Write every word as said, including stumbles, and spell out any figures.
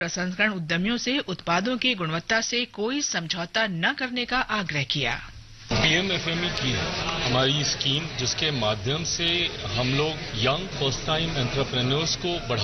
प्रसंस्करण उद्यमियों से उत्पादों की गुणवत्ता से कोई समझौता न करने का आग्रह किया। पीएमएफएमई की हमारी स्कीम जिसके माध्यम से हम लोग यंग फर्स्ट टाइम एंटरप्रेन्योर्स को बढ़ा